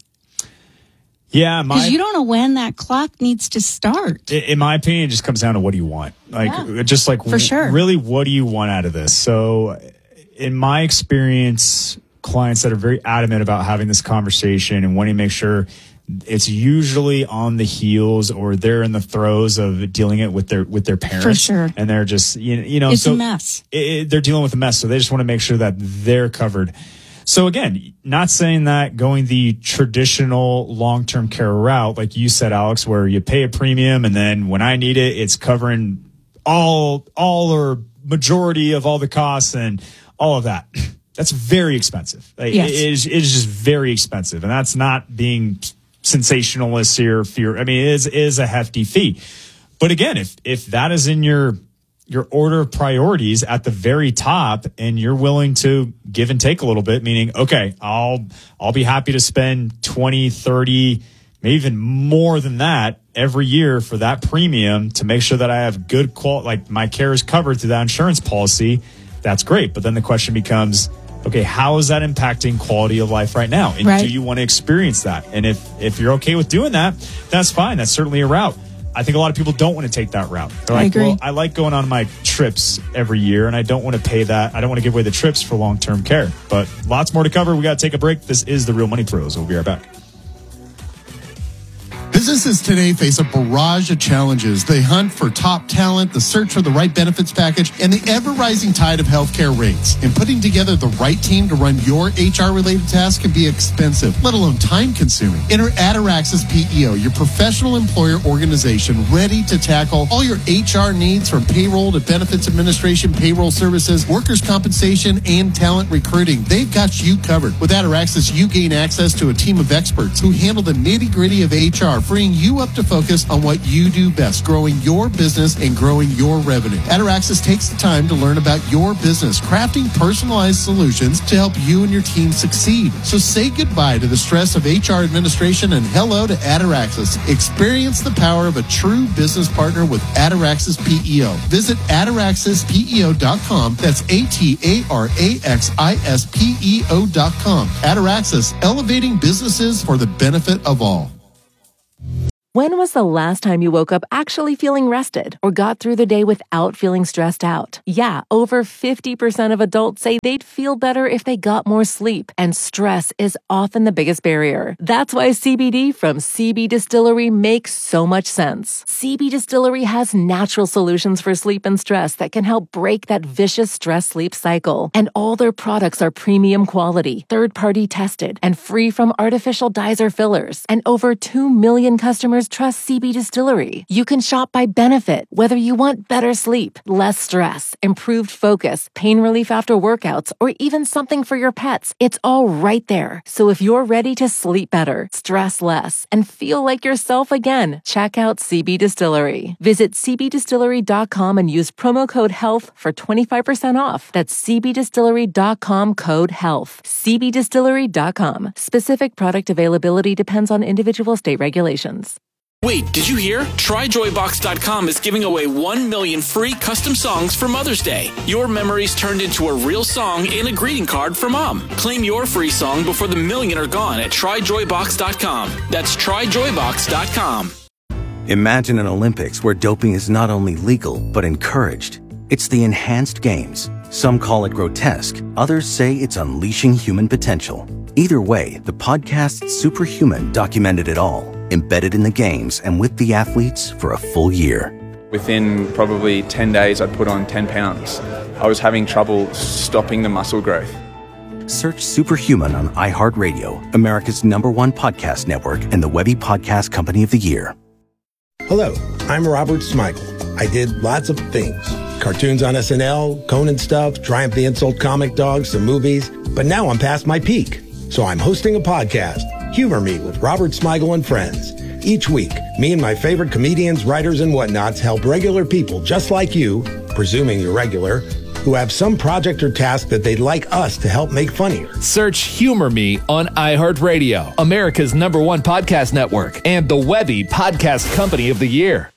Yeah, because you don't know when that clock needs to start. In my opinion, it just comes down to what do you want? Like, yeah, just like, for sure. Really, what do you want out of this? So, in my experience, clients that are very adamant about having this conversation and wanting to make sure, it's usually on the heels or they're in the throes of dealing it with their with their parents. For sure. And they're just, you know, you know it's so a mess. It, it, they're dealing with a mess, so they just want to make sure that they're covered. So again, not saying that going the traditional long-term care route, like you said, Alex, where you pay a premium and then when I need it, it's covering all, all or majority of all the costs and all of that. That's very expensive. Like, yes. it, is, it is just very expensive. And that's not being sensationalist here. Fear. I mean, it is, it is a hefty fee. But again, if, if that is in your, your order of priorities at the very top and you're willing to give and take a little bit, meaning, okay, I'll, I'll be happy to spend twenty, thirty, maybe even more than that every year for that premium to make sure that I have good quality, like my care is covered through that insurance policy. That's great. But then the question becomes, okay, how is that impacting quality of life right now? And right. do you want to experience that? And if, if you're okay with doing that, that's fine. That's certainly a route. I think a lot of people don't want to take that route. They're I like, agree. well, I like going on my trips every year and I don't want to pay that. I don't want to give away the trips for long-term care. But lots more to cover. We got to take a break. This is the Real Money Pros. We'll be right back. Businesses today face a barrage of challenges. They hunt for top talent, the search for the right benefits package, and the ever-rising tide of healthcare rates. And putting together the right team to run your H R-related tasks can be expensive, let alone time-consuming. Enter Ataraxis P E O, your professional employer organization ready to tackle all your H R needs from payroll to benefits administration, payroll services, workers' compensation, and talent recruiting. They've got you covered. With Ataraxis, you gain access to a team of experts who handle the nitty-gritty of H R freeing you up to focus on what you do best, growing your business and growing your revenue. Ataraxis takes the time to learn about your business, crafting personalized solutions to help you and your team succeed. So say goodbye to the stress of H R administration and hello to Ataraxis. Experience the power of a true business partner with Ataraxis P E O. Visit ataraxis P E O dot com. That's A T A R A X I S P E O dot com. Ataraxis, elevating businesses for the benefit of all. When was the last time you woke up actually feeling rested or got through the day without feeling stressed out? Yeah, over fifty percent of adults say they'd feel better if they got more sleep, and stress is often the biggest barrier. That's why C B D from C B Distillery makes so much sense. C B Distillery has natural solutions for sleep and stress that can help break that vicious stress-sleep cycle. And all their products are premium quality, third-party tested, and free from artificial dyes or fillers. And over two million customers trust C B Distillery. You can shop by benefit, whether you want better sleep, less stress, improved focus, pain relief after workouts, or even something for your pets. It's all right there. So if you're ready to sleep better, stress less, and feel like yourself again, check out C B Distillery. Visit C B distillery dot com and use promo code HEALTH for twenty-five percent off. That's C B distillery dot com code HEALTH. C B distillery dot com. Specific product availability depends on individual state regulations. Wait, did you hear? Try joy box dot com is giving away one million free custom songs for Mother's Day. Your memories turned into a real song and a greeting card for Mom. Claim your free song before the million are gone at try joy box dot com. That's try joy box dot com. Imagine an Olympics where doping is not only legal, but encouraged. It's the Enhanced Games. Some call it grotesque. Others say it's unleashing human potential. Either way, the podcast Superhuman documented it all, embedded in the games and with the athletes for a full year. Within probably ten days, I'd put on ten pounds. I was having trouble stopping the muscle growth. Search Superhuman on iHeartRadio, America's number one podcast network and the Webby Podcast Company of the Year. Hello, I'm Robert Smigel. I did lots of things. Cartoons on S N L, Conan stuff, Triumph the Insult Comic Dog, some movies. But now I'm past my peak. So I'm hosting a podcast, Humor Me with Robert Smigel and Friends. Each week, me and my favorite comedians, writers, and whatnots help regular people just like you, presuming you're regular, who have some project or task that they'd like us to help make funnier. Search Humor Me on iHeartRadio, America's number one podcast network, and the Webby Podcast Company of the Year.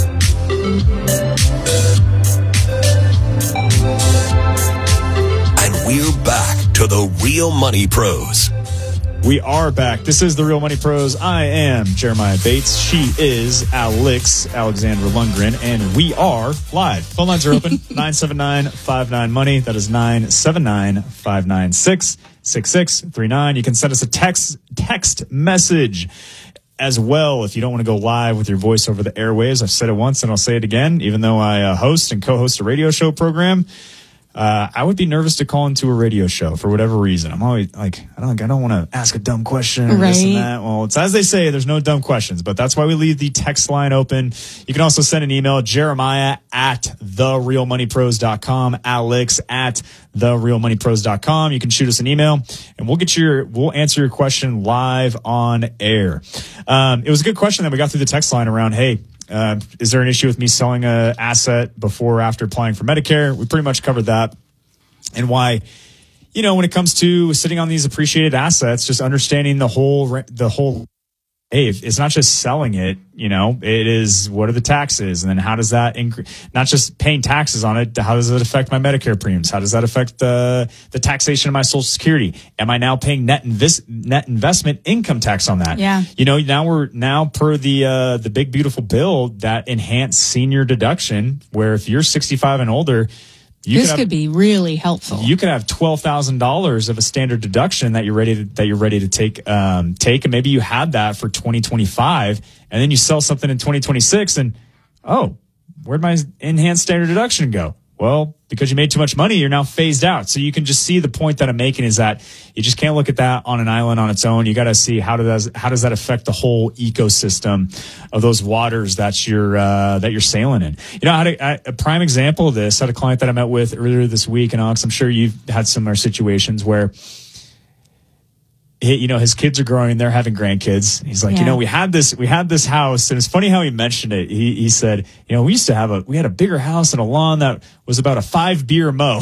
And we're back to the Real Money Pros. We are back. This is the Real Money Pros. I am Jeremiah Bates. She is Alex Alexandra Lundgren, and we are live. Phone lines are open. nine seven nine, five nine, money. That is nine seven nine, five nine six, six six three nine. You can send us a text text message as well if you don't want to go live with your voice over the airwaves. I've said it once and I'll say it again. Even though I uh, host and co-host a radio show program, Uh, I would be nervous to call into a radio show for whatever reason. I'm always like, I don't, I don't want to ask a dumb question or right. this and that. Well, it's as they say, there's no dumb questions, but that's why we leave the text line open. You can also send an email, Jeremiah at the real money pros dot com, Alex at the real money pros dot com. You can shoot us an email and we'll get your, we'll answer your question live on air. Um, it was a good question that we got through the text line around, hey, Uh, is there an issue with me selling a asset before or after applying for Medicare? We pretty much covered that. And why, you know, when it comes to sitting on these appreciated assets, just understanding the whole, the whole, hey, it's not just selling it, you know, it is what are the taxes? And then how does that increase, not just paying taxes on it, how does it affect my Medicare premiums? How does that affect the, the taxation of my Social Security? Am I now paying net invis- net investment income tax on that? Yeah. You know, now we're now per the, uh, the big beautiful bill, that enhanced senior deduction, where if you're sixty-five and older, You this could, have, could be really helpful. You could have twelve thousand dollars of a standard deduction that you're ready to, that you're ready to take, um, take. And maybe you had that for twenty twenty-five and then you sell something in twenty twenty-six and, oh, where'd my enhanced standard deduction go? Well, because you made too much money, you're now phased out. So you can just see the point that I'm making is that you just can't look at that on an island on its own. You got to see how does how does that affect the whole ecosystem of those waters that you're uh, that you're sailing in. You know, I had a, a prime example of this. I had a client that I met with earlier this week, and Alex, I'm sure you've had similar situations where he, you know, his kids are growing, they're having grandkids. He's like, Yeah. you know, we had this, we had this house, and it's funny how he mentioned it. He he said, you know, we used to have a, we had a bigger house and a lawn that was about a five beer mow.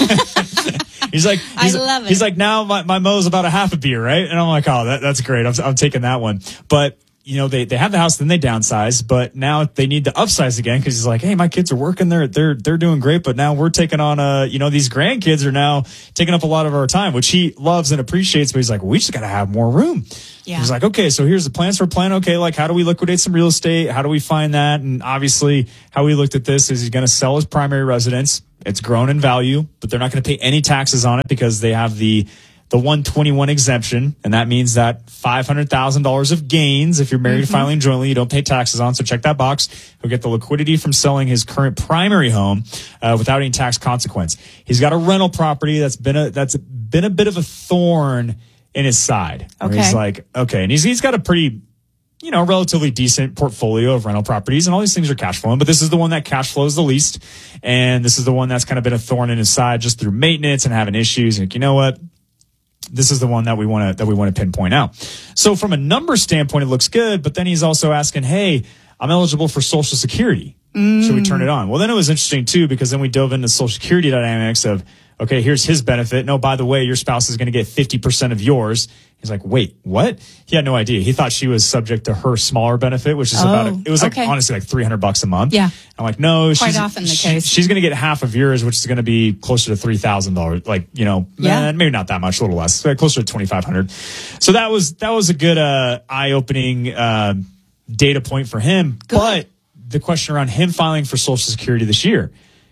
He's like, he's, I love it. He's like, now my, my mow's about a half a beer, right? And I'm like, oh, that, that's great. I'm, I'm taking that one. But, you know, they, they have the house, then they downsize, but now they need to upsize again because he's like, hey, my kids are working, they're, they're, they're doing great, but now we're taking on a, you know, these grandkids are now taking up a lot of our time, which he loves and appreciates, but he's like, well, we just got to have more room. Yeah. He's like, okay, so here's the plans for a plan. Okay, like how do we liquidate some real estate? How do we find that? And obviously how we looked at this is he's going to sell his primary residence. It's grown in value, but they're not going to pay any taxes on it because they have the the one twenty-one exemption, and that means that five hundred thousand dollars of gains, if you're married Mm-hmm. filing jointly, you don't pay taxes on, so check that box. He'll get the liquidity from selling his current primary home uh, without any tax consequence. He's got a rental property that's been a that's been a bit of a thorn in his side. Where Okay. He's like, okay, and he's he's got a pretty, you know, relatively decent portfolio of rental properties, and all these things are cash flowing, but this is the one that cash flows the least, and this is the one that's kind of been a thorn in his side just through maintenance and having issues. And like, you know what? This is the one that we want to that we want to pinpoint out. So from a number standpoint, it looks good, but then he's also asking, hey, I'm eligible for Social Security. Should we turn it on? Well, then it was interesting too, because then we dove into Social Security dynamics of, okay, here's his benefit. No, by the way, your spouse is going to get fifty percent of yours. He's like, wait, what? He had no idea. He thought she was subject to her smaller benefit, which is Oh, about, a, it was like okay. honestly like three hundred bucks a month. Yeah. I'm like, no, Quite she's, often the she- case. she's going to get half of yours, which is going to be closer to three thousand dollars. Like, you know, Yeah. eh, maybe not that much, a little less, but closer to twenty-five hundred. So that was, that was a good, uh, eye opening, uh, data point for him. But the question around him filing for Social Security this year,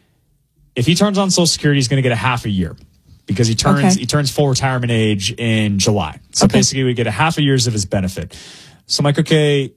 if he turns on Social Security, he's going to get a half a year because he turns Okay. he turns full retirement age in July. So Okay. basically, we get a half a years of his benefit. So I'm like, okay,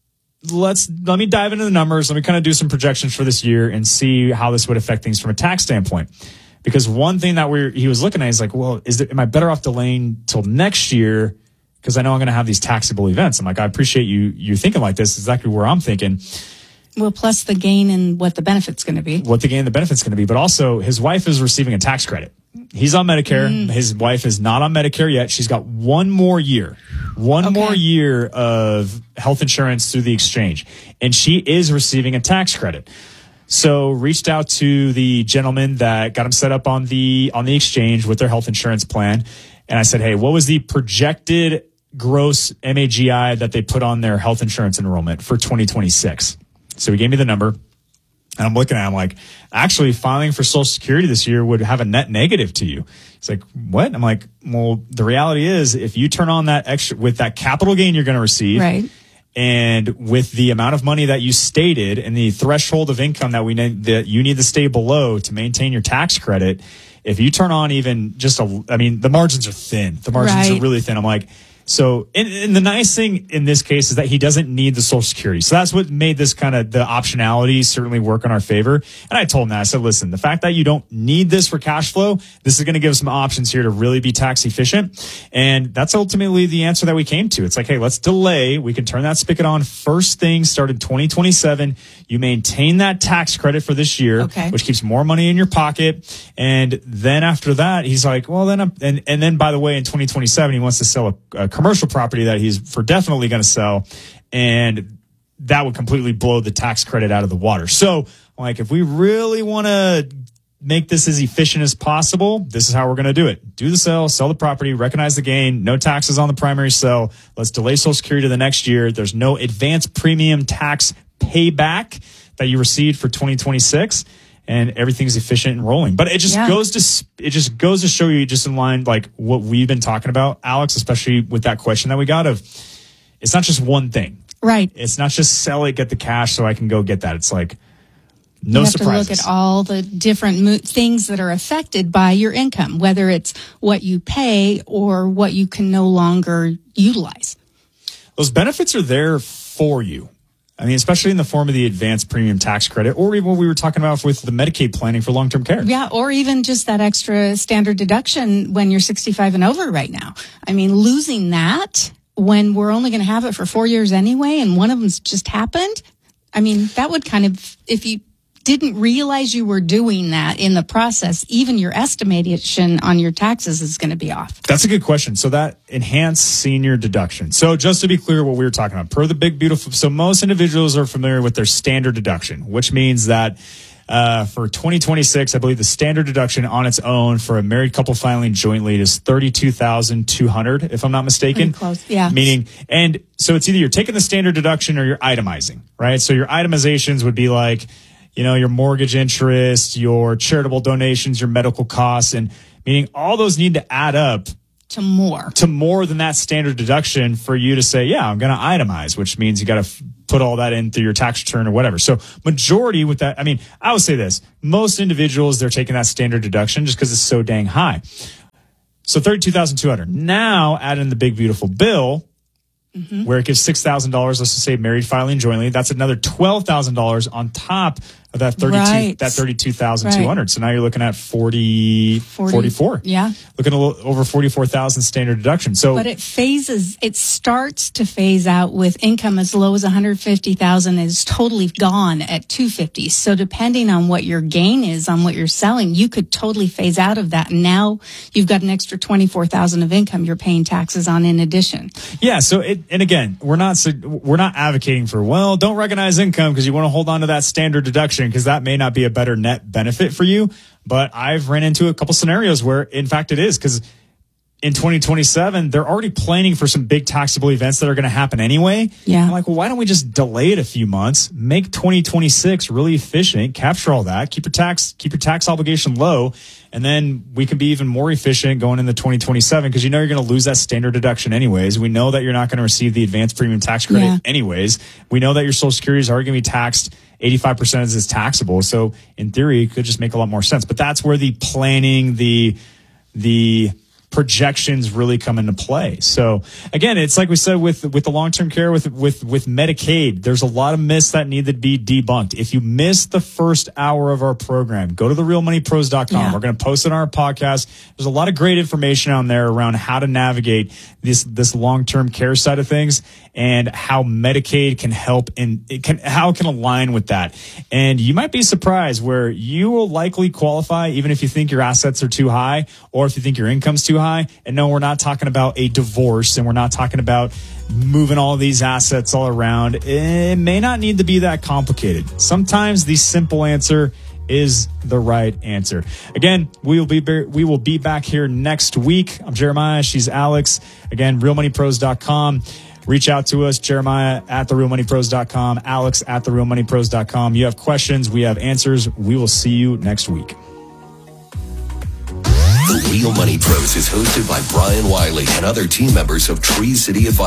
let's let me dive into the numbers. Let me kind of do some projections for this year and see how this would affect things from a tax standpoint. Because one thing that we he was looking at is like, well, is there, am I better off delaying till next year? Because I know I'm going to have these taxable events. I'm like, I appreciate you you thinking like this. Exactly where I'm thinking. Well, plus the gain and what the benefit's going to be. What the gain, the benefit's going to be, but also his wife is receiving a tax credit. He's on Medicare. Mm. His wife is not on Medicare yet. She's got one more year, one Okay. more year of health insurance through the exchange, and she is receiving a tax credit. So reached out to the gentleman that got him set up on the on the exchange with their health insurance plan, and I said, hey, what was the projected gross M A G I that they put on their health insurance enrollment for twenty twenty-six? So he gave me the number, and I'm looking at it, I'm like, actually filing for Social Security this year would have a net negative to you. He's like, what? I'm like, well, the reality is if you turn on that extra, with that capital gain you're going to receive, Right. and with the amount of money that you stated and the threshold of income that we need, that you need to stay below to maintain your tax credit, if you turn on even just a, I mean, the margins are thin. The margins Right. are really thin. I'm like, so, and, and the nice thing in this case is that he doesn't need the Social Security. So that's what made this kind of the optionality certainly work in our favor. And I told him that. I said, listen, the fact that you don't need this for cash flow, this is going to give us some options here to really be tax efficient. And that's ultimately the answer that we came to. It's like, hey, let's delay. We can turn that spigot on first thing, started twenty twenty-seven. You maintain that tax credit for this year, Okay. which keeps more money in your pocket. And then after that, he's like, well, then I'm, and, and then by the way, in twenty twenty-seven, he wants to sell a, a commercial property that he's for definitely going to sell. And that would completely blow the tax credit out of the water. So like, if we really want to make this as efficient as possible, this is how we're going to do it. Do the sale, sell the property, recognize the gain, no taxes on the primary sale. Let's delay Social Security to the next year. There's no advance premium tax payback that you received for twenty twenty-six. And everything's efficient and rolling. But it just Yeah. goes to it just goes to show you just in line like what we've been talking about, Alex, especially with that question that we got of it's not just one thing. Right. It's not just sell it, get the cash so I can go get that. It's like no you have surprises. to look at all the different mo- things that are affected by your income, whether it's what you pay or what you can no longer utilize. Those benefits are there for you. I mean, especially in the form of the advanced premium tax credit, or even what we were talking about with the Medicaid planning for long-term care. Yeah, or even just that extra standard deduction when you're sixty-five and over right now. I mean, losing that when we're only going to have it for four years anyway, and one of them's just happened. I mean, that would kind of, if you didn't realize you were doing that in the process, even your estimation on your taxes is going to be off. That's a good question. So that enhanced senior deduction. So just to be clear what we were talking about, per the Big Beautiful, so most individuals are familiar with their standard deduction, which means that uh, for twenty twenty-six, I believe the standard deduction on its own for a married couple filing jointly is thirty-two thousand two hundred dollars, if I'm not mistaken. Pretty close, yeah. Meaning, and so it's either you're taking the standard deduction or you're itemizing, right? So your itemizations would be like, you know, your mortgage interest, your charitable donations, your medical costs, and meaning all those need to add up to more, to more than that standard deduction for you to say, yeah, I'm going to itemize, which means you got to f- put all that in through your tax return or whatever. So majority with that, I mean, I would say this, most individuals, they're taking that standard deduction just because it's so dang high. So thirty-two thousand two hundred dollars. Now add in the Big Beautiful Bill, mm-hmm. where it gives six thousand dollars, let's just say married filing jointly. That's another twelve thousand dollars on top of that thirty-two, right. that thirty-two thousand two hundred. Right. So now you're looking at forty, forty, forty-four. Yeah. Looking a little over forty-four thousand standard deduction. So, but it phases, it starts to phase out with income as low as one hundred fifty thousand is totally gone at two hundred fifty. So depending on what your gain is on what you're selling, you could totally phase out of that. And now you've got an extra twenty-four thousand of income you're paying taxes on in addition. Yeah. So it, and again, we're not, we're not advocating for, well, don't recognize income because you want to hold on to that standard deduction, because that may not be a better net benefit for you. But I've ran into a couple scenarios where, in fact, it is, because in twenty twenty-seven, they're already planning for some big taxable events that are going to happen anyway. Yeah. I'm like, well, why don't we just delay it a few months, make twenty twenty-six really efficient, capture all that, keep your tax, keep your tax obligation low, and then we can be even more efficient going into twenty twenty-seven, because you know you're going to lose that standard deduction anyways. We know that you're not going to receive the advanced premium tax credit yeah. anyways. We know that your Social Security is already going to be taxed. eighty-five percent is taxable. So in theory, it could just make a lot more sense. But that's where the planning, the, the projections really come into play. So again, it's like we said with, with the long-term care, with, with, with Medicaid, there's a lot of myths that need to be debunked. If you missed the first hour of our program, go to the real money pros dot com. Yeah. We're going to post it on our podcast. There's a lot of great information on there around how to navigate this, this long-term care side of things, and how Medicaid can help, and it can, how it can align with that. And you might be surprised where you will likely qualify, even if you think your assets are too high, or if you think your income's too high. And no, we're not talking about a divorce, and we're not talking about moving all these assets all around. It may not need to be that complicated. Sometimes the simple answer is the right answer. Again, we will be we will be back here next week. I'm Jeremiah. She's Alex. Again, real money pros dot com. Reach out to us, Jeremiah at the real money pros dot com, Alex at the real money pros dot com. You have questions, we have answers. We will see you next week. The Real Money Pros is hosted by Brian Wiley and other team members of Tree City Advisors.